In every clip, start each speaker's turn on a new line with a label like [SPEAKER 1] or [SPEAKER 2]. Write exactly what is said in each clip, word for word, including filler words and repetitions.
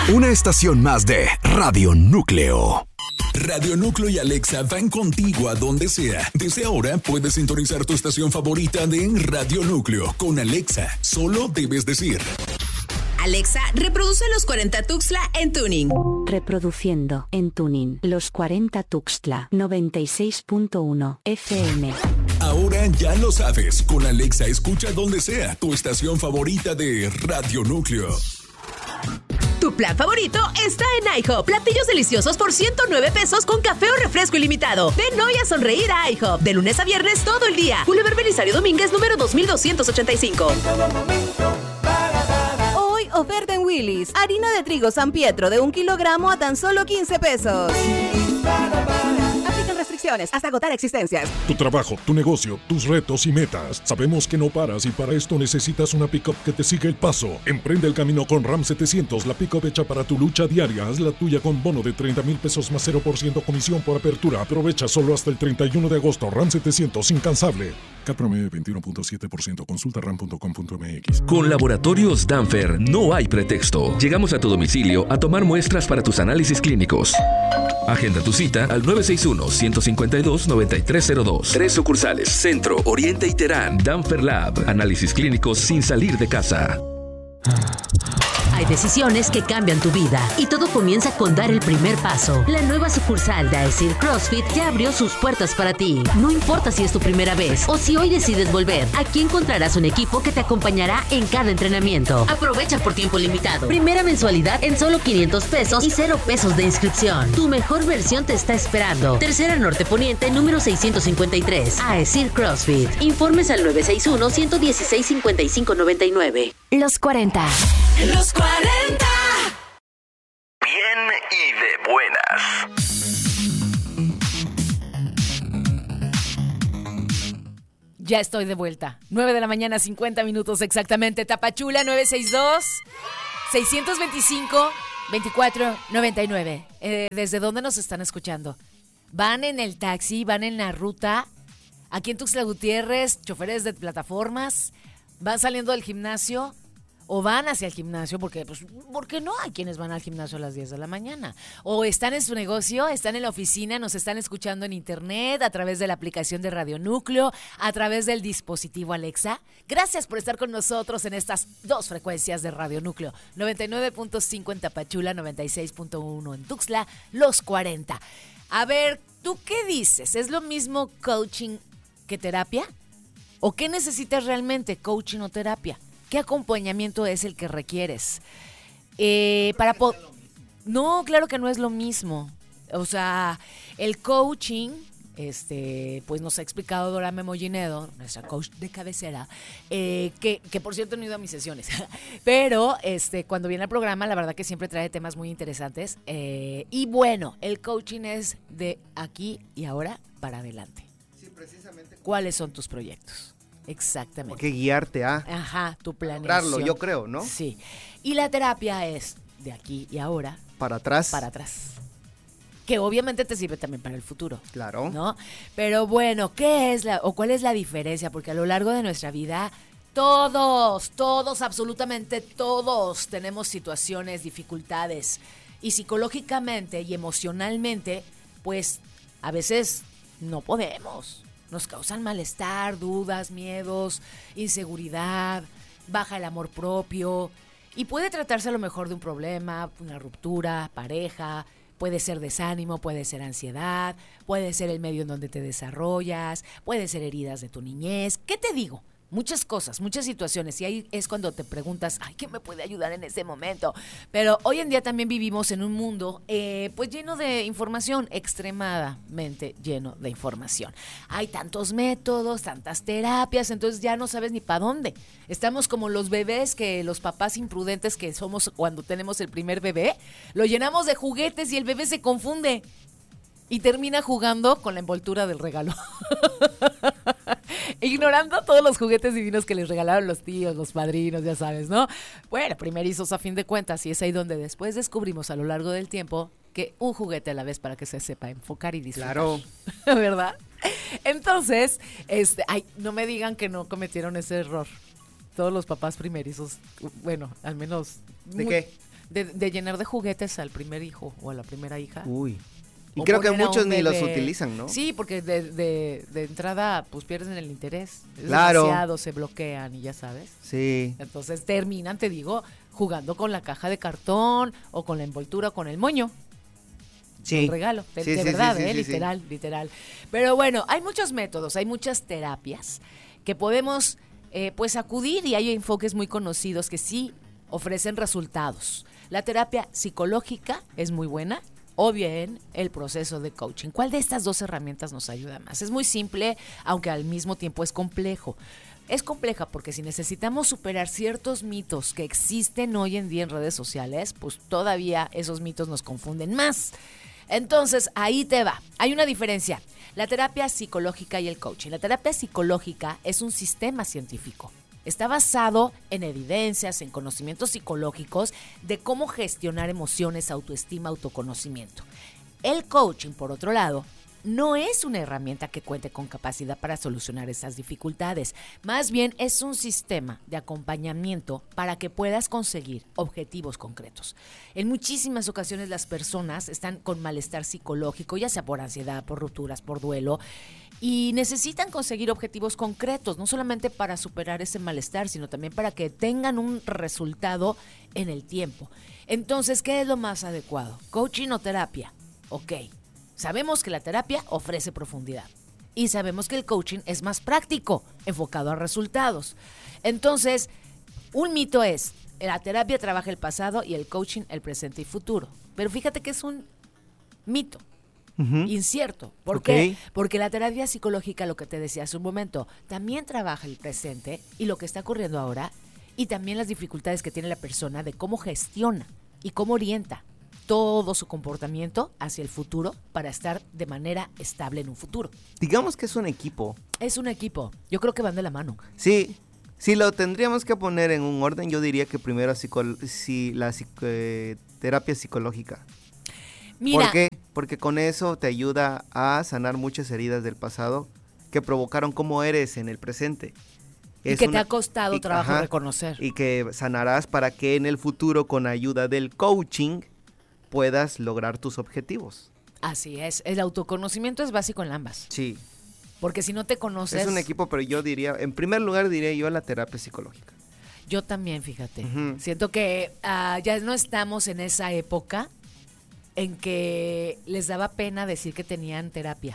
[SPEAKER 1] Una estación más de Radio Núcleo.
[SPEAKER 2] Radio Núcleo y Alexa van contigo a donde sea. Desde ahora puedes sintonizar tu estación favorita de Radio Núcleo con Alexa. Solo debes decir:
[SPEAKER 3] Alexa, reproduce Los cuarenta Tuxtla en tuning.
[SPEAKER 4] Reproduciendo en tuning Los cuarenta Tuxtla noventa y seis punto uno F M.
[SPEAKER 2] Ahora ya lo sabes. Con Alexa escucha donde sea tu estación favorita de Radio Núcleo.
[SPEAKER 3] Tu plan favorito está en IHOP. Platillos deliciosos por ciento nueve pesos con café o refresco ilimitado. Ven hoy a sonreír a IHOP. De lunes a viernes todo el día. Boulevard Belisario Domínguez, número dos mil doscientos ochenta y cinco.
[SPEAKER 5] Hoy oferta en Willy's. Harina de trigo San Pietro de un kilogramo a tan solo quince pesos. Aplican restricciones hasta agotar existencias.
[SPEAKER 6] Tu trabajo, tu negocio, tus retos y metas. Sabemos que no paras y para esto necesitas una pick-up que te siga el paso. Emprende el camino con RAM setecientos, la pick-up hecha para tu lucha diaria. Haz la tuya con bono de treinta mil pesos más cero por ciento comisión por apertura. Aprovecha solo hasta el treinta y uno de agosto. RAM setecientos, incansable. C A T promedio veintiuno punto siete por ciento. Consulta ram punto com punto m x.
[SPEAKER 7] Con Laboratorios Danfer no hay pretexto. Llegamos a tu domicilio a tomar muestras para tus análisis clínicos. Agenda tu cita al nueve seis uno, uno cinco dos, nueve tres cero dos. Tres sucursales: Centro, Oriente y Terán. Danfer Lab. Análisis clínicos sin salir de casa.
[SPEAKER 8] Hay decisiones que cambian tu vida y todo comienza con dar el primer paso. La nueva sucursal de Aesir CrossFit ya abrió sus puertas para ti. No importa si es tu primera vez o si hoy decides volver, aquí encontrarás un equipo que te acompañará en cada entrenamiento. Aprovecha por tiempo limitado. Primera mensualidad en solo quinientos pesos y cero pesos de inscripción. Tu mejor versión te está esperando. Tercera Norte Poniente, número seiscientos cincuenta y tres. Aesir CrossFit. Informes al nueve seis uno, uno uno seis, cinco cinco nueve nueve.
[SPEAKER 4] Los cuarenta.
[SPEAKER 3] Los cuarenta.
[SPEAKER 7] Bien y de buenas.
[SPEAKER 9] Ya estoy de vuelta. nueve de la mañana, cincuenta minutos exactamente. Tapachula, nueve seis dos, seis dos cinco, dos cuatro nueve nueve. Eh, ¿Desde dónde nos están escuchando? ¿Van en el taxi? ¿Van en la ruta? Aquí en Tuxtla Gutiérrez, choferes de plataformas, ¿van saliendo del gimnasio? O van hacia el gimnasio, porque pues, porque no hay quienes van al gimnasio a las diez de la mañana. O están en su negocio, están en la oficina, nos están escuchando en internet, a través de la aplicación de Radio Núcleo, a través del dispositivo Alexa. Gracias por estar con nosotros en estas dos frecuencias de Radio Núcleo. noventa y nueve punto cinco en Tapachula, noventa y seis punto uno en Tuxtla, Los cuarenta. A ver, ¿tú qué dices? ¿Es lo mismo coaching que terapia? ¿O qué necesitas realmente, coaching o terapia? ¿Qué acompañamiento es el que requieres? Eh, para po- no, claro que no es lo mismo. O sea, el coaching, este, pues nos ha explicado Dora Memollinedo, nuestra coach de cabecera, eh, que, que por cierto no he ido a mis sesiones, pero este, cuando viene al programa, la verdad que siempre trae temas muy interesantes. Eh, y bueno, el coaching es de aquí y ahora para adelante. Sí, precisamente. ¿Cuáles son tus proyectos? Exactamente.
[SPEAKER 10] Que guiarte a
[SPEAKER 9] Ajá, tu planeación.
[SPEAKER 10] lograrlo, yo creo, ¿no?
[SPEAKER 9] Sí. Y la terapia es de aquí y ahora.
[SPEAKER 10] Para atrás.
[SPEAKER 9] Para atrás. Que obviamente te sirve también para el futuro.
[SPEAKER 10] Claro.
[SPEAKER 9] ¿No? Pero bueno, ¿qué es la, o cuál es la diferencia? Porque a lo largo de nuestra vida, todos, todos, absolutamente todos tenemos situaciones, dificultades. Y psicológicamente y emocionalmente, pues, a veces no podemos. Nos causan malestar, dudas, miedos, inseguridad, baja el amor propio. Y puede tratarse a lo mejor de un problema, una ruptura, pareja, puede ser desánimo, puede ser ansiedad, puede ser el medio en donde te desarrollas, puede ser heridas de tu niñez. ¿Qué te digo? Muchas cosas, muchas situaciones, y ahí es cuando te preguntas, ay, ¿qué me puede ayudar en ese momento? Pero hoy en día también vivimos en un mundo eh, pues lleno de información, extremadamente lleno de información. Hay tantos métodos, tantas terapias, entonces ya no sabes ni para dónde. Estamos como los bebés, que los papás imprudentes que somos cuando tenemos el primer bebé, lo llenamos de juguetes y el bebé se confunde y termina jugando con la envoltura del regalo. Ignorando todos los juguetes divinos que les regalaron los tíos, los padrinos, ya sabes, ¿no? Bueno, primerizos a fin de cuentas, y es ahí donde después descubrimos a lo largo del tiempo que un juguete a la vez para que se sepa enfocar y disfrutar.
[SPEAKER 10] Claro.
[SPEAKER 9] ¿Verdad? Entonces, este, ay, no me digan que no cometieron ese error. Todos los papás primerizos, bueno, al menos...
[SPEAKER 10] ¿De
[SPEAKER 9] muy,
[SPEAKER 10] qué?
[SPEAKER 9] de, de llenar de juguetes al primer hijo o a la primera hija.
[SPEAKER 10] Uy. Y
[SPEAKER 9] O
[SPEAKER 10] creo que
[SPEAKER 9] poner a
[SPEAKER 10] muchos
[SPEAKER 9] un
[SPEAKER 10] ni los
[SPEAKER 9] bebé.
[SPEAKER 10] utilizan, ¿no?
[SPEAKER 9] Sí, porque de, de, de entrada pues pierden el interés. Es
[SPEAKER 10] Claro.
[SPEAKER 9] demasiado, se bloquean y ya sabes.
[SPEAKER 10] Sí.
[SPEAKER 9] Entonces terminan, te digo, jugando con la caja de cartón o con la envoltura o con el moño.
[SPEAKER 10] Sí.
[SPEAKER 9] El regalo, de,
[SPEAKER 10] Sí,
[SPEAKER 9] de
[SPEAKER 10] sí,
[SPEAKER 9] verdad,
[SPEAKER 10] sí, sí,
[SPEAKER 9] ¿eh?
[SPEAKER 10] sí,
[SPEAKER 9] literal, literal. Pero bueno, hay muchos métodos, hay muchas terapias que podemos eh, pues acudir y hay enfoques muy conocidos que sí ofrecen resultados. La terapia psicológica es muy buena o bien el proceso de coaching. ¿Cuál de estas dos herramientas nos ayuda más? Es muy simple, aunque al mismo tiempo es complejo. Es compleja porque si necesitamos superar ciertos mitos que existen hoy en día en redes sociales, pues todavía esos mitos nos confunden más. Entonces, ahí te va. Hay una diferencia. La terapia psicológica y el coaching. La terapia psicológica es un sistema científico. Está basado en evidencias, en conocimientos psicológicos de cómo gestionar emociones, autoestima, autoconocimiento. El coaching, por otro lado, no es una herramienta que cuente con capacidad para solucionar esas dificultades. Más bien es un sistema de acompañamiento para que puedas conseguir objetivos concretos. En muchísimas ocasiones las personas están con malestar psicológico, ya sea por ansiedad, por rupturas, por duelo, y necesitan conseguir objetivos concretos, no solamente para superar ese malestar, sino también para que tengan un resultado en el tiempo. Entonces, ¿qué es lo más adecuado? ¿Coaching o terapia? Ok. Sabemos que la terapia ofrece profundidad y sabemos que el coaching es más práctico, enfocado a resultados. Entonces, un mito es, la terapia trabaja el pasado y el coaching el presente y futuro. Pero fíjate que es un mito, uh-huh. incierto. ¿Por
[SPEAKER 10] Okay.
[SPEAKER 9] qué? Porque la terapia psicológica, lo que te decía hace un momento, también trabaja el presente y lo que está ocurriendo ahora y también las dificultades que tiene la persona de cómo gestiona y cómo orienta todo su comportamiento hacia el futuro para estar de manera estable en un futuro.
[SPEAKER 10] Digamos que es un equipo.
[SPEAKER 9] Es un equipo. Yo creo que van de la mano.
[SPEAKER 10] Sí, si lo tendríamos que poner en un orden, yo diría que primero psico- si la psico- eh, terapia psicológica.
[SPEAKER 9] Mira,
[SPEAKER 10] ¿Por qué? Porque con eso te ayuda a sanar muchas heridas del pasado que provocaron cómo eres en el presente.
[SPEAKER 9] y
[SPEAKER 10] Es
[SPEAKER 9] que
[SPEAKER 10] una-
[SPEAKER 9] te ha costado
[SPEAKER 10] y-
[SPEAKER 9] trabajo
[SPEAKER 10] ajá,
[SPEAKER 9] reconocer.
[SPEAKER 10] Y que sanarás para que en el futuro, con ayuda del coaching, puedas lograr tus objetivos.
[SPEAKER 9] Así es. El autoconocimiento es básico en ambas.
[SPEAKER 10] Sí.
[SPEAKER 9] Porque si no te conoces...
[SPEAKER 10] Es un equipo, pero yo diría, en primer lugar diría yo la terapia psicológica.
[SPEAKER 9] Yo también, fíjate.
[SPEAKER 10] Ujú.
[SPEAKER 9] Siento que uh, ya no estamos en esa época en que les daba pena decir que tenían terapia.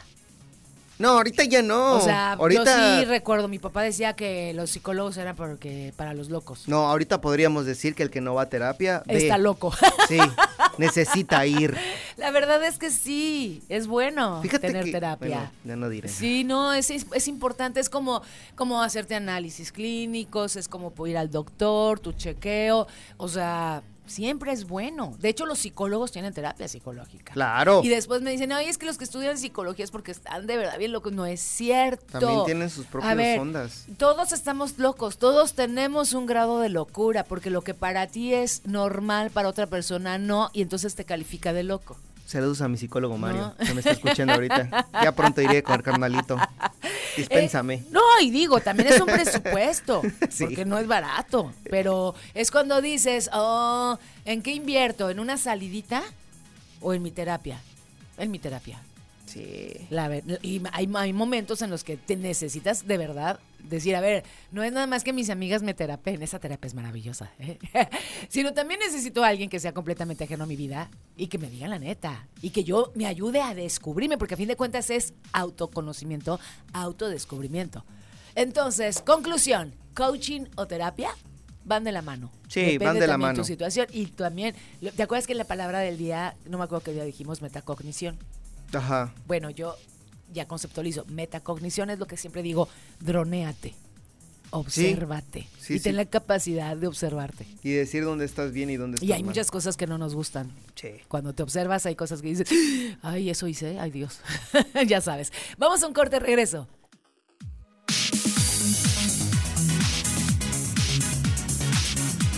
[SPEAKER 10] No, ahorita ya no.
[SPEAKER 9] O sea,
[SPEAKER 10] ahorita...
[SPEAKER 9] yo sí recuerdo, mi papá decía que los psicólogos eran porque, para los locos.
[SPEAKER 10] No, ahorita podríamos decir que el que no va a terapia... ve.
[SPEAKER 9] Está loco.
[SPEAKER 10] Sí, necesita ir.
[SPEAKER 9] La verdad es que sí, es bueno
[SPEAKER 10] Fíjate
[SPEAKER 9] tener
[SPEAKER 10] que-
[SPEAKER 9] terapia.
[SPEAKER 10] bueno, ya no diré.
[SPEAKER 9] Sí, no, es, es importante, es como, como hacerte análisis clínicos, es como ir al doctor, tu chequeo, o sea, siempre es bueno. De hecho, los psicólogos tienen terapia psicológica.
[SPEAKER 10] Claro.
[SPEAKER 9] Y después me dicen, oye, es que los que estudian psicología es porque están de verdad bien locos. No es cierto.
[SPEAKER 10] También tienen sus propias
[SPEAKER 9] A ver,
[SPEAKER 10] ondas.
[SPEAKER 9] todos estamos locos, todos tenemos un grado de locura, porque lo que para ti es normal, para otra persona no, y entonces te califica de loco.
[SPEAKER 10] Saludos a mi psicólogo Mario,
[SPEAKER 9] No.
[SPEAKER 10] que me está escuchando ahorita. Ya pronto iré con el carnalito. Dispénsame.
[SPEAKER 9] Eh, no, y digo, también es un presupuesto,
[SPEAKER 10] Sí.
[SPEAKER 9] porque no es barato, pero es cuando dices, oh, ¿en qué invierto? ¿En una salidita o en mi terapia? En mi terapia.
[SPEAKER 10] Sí.
[SPEAKER 9] La ver- y hay, hay momentos en los que te necesitas de verdad decir, a ver, no es nada más que mis amigas me terapen, esa terapia es maravillosa, ¿eh? Sino también necesito a alguien que sea completamente ajeno a mi vida y que me diga la neta y que yo me ayude a descubrirme, porque a fin de cuentas es autoconocimiento, autodescubrimiento. Entonces, conclusión, coaching o terapia van de la mano.
[SPEAKER 10] Sí,
[SPEAKER 9] Depende
[SPEAKER 10] van de la
[SPEAKER 9] también
[SPEAKER 10] mano.
[SPEAKER 9] tu situación y también, lo- ¿te acuerdas que en la palabra del día, no me acuerdo qué día dijimos, metacognición?
[SPEAKER 10] Ajá.
[SPEAKER 9] Bueno, yo ya conceptualizo. Metacognición es lo que siempre digo, dronéate, obsérvate
[SPEAKER 10] Sí,
[SPEAKER 9] y
[SPEAKER 10] sí.
[SPEAKER 9] ten la capacidad de observarte.
[SPEAKER 10] Y decir dónde estás bien y dónde estás
[SPEAKER 9] Y hay
[SPEAKER 10] mal.
[SPEAKER 9] muchas cosas que no nos gustan.
[SPEAKER 10] Sí.
[SPEAKER 9] Cuando te observas hay cosas que dices, ay, eso hice, ay Dios. Ya sabes. Vamos a un corte, regreso.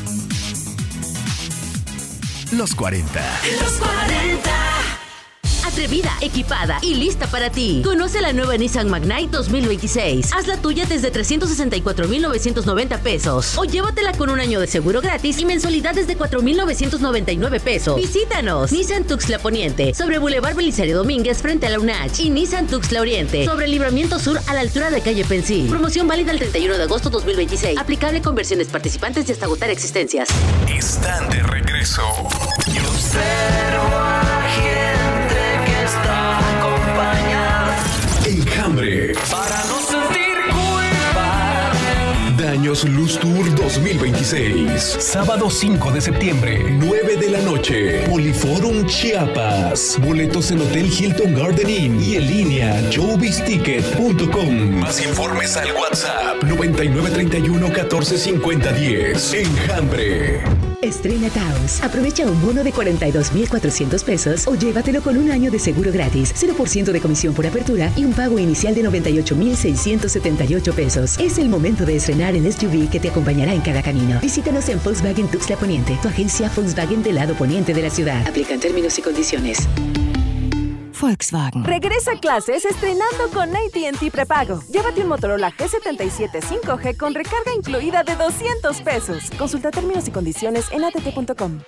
[SPEAKER 1] Los cuarenta.
[SPEAKER 3] Los cuarenta.
[SPEAKER 8] atrevida, equipada y lista para ti. Conoce la nueva Nissan Magnite dos mil veintiséis. Haz la tuya desde trescientos sesenta y cuatro mil novecientos noventa pesos. O llévatela con un año de seguro gratis y mensualidades de cuatro mil novecientos noventa y nueve pesos. Visítanos. Nissan Tuxtla Poniente, sobre Boulevard Belisario Domínguez frente a la U N A H. Y Nissan Tuxtla Oriente, sobre Libramiento Sur a la altura de calle Pensil. Promoción válida el treinta y uno de agosto dos mil veintiséis. Aplicable con versiones participantes y hasta agotar existencias.
[SPEAKER 2] Están de regreso.
[SPEAKER 11] Y observo a gente que está acompañada.
[SPEAKER 2] Enjambre.
[SPEAKER 11] Para no sentir culpa.
[SPEAKER 2] Daños Luz Tour dos mil veintiséis. Sábado cinco de septiembre, nueve de la noche. Poliforum Chiapas. Boletos en Hotel Hilton Garden Inn y en línea showbiz ticket punto com. Más informes al WhatsApp noventa y nueve treinta y uno catorce cincuenta diez. Enjambre.
[SPEAKER 3] Estrena Taos. Aprovecha un bono de cuarenta y dos mil cuatrocientos pesos o llévatelo con un año de seguro gratis, cero por ciento de comisión por apertura y un pago inicial de noventa y ocho mil seiscientos setenta y ocho pesos. Es el momento de estrenar el S U V que te acompañará en cada camino. Visítanos en Volkswagen Tuxtla Poniente, tu agencia Volkswagen del lado poniente de la ciudad. Aplican términos y condiciones.
[SPEAKER 5] Volkswagen. Regresa a clases estrenando con A T and T Prepago. Llévate un Motorola G setenta y siete cinco G con recarga incluida de doscientos pesos. Consulta términos y condiciones en a t t punto com.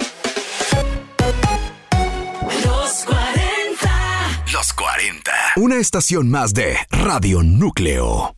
[SPEAKER 11] Los cuarenta.
[SPEAKER 1] Los cuarenta. Una estación más de Radio Núcleo.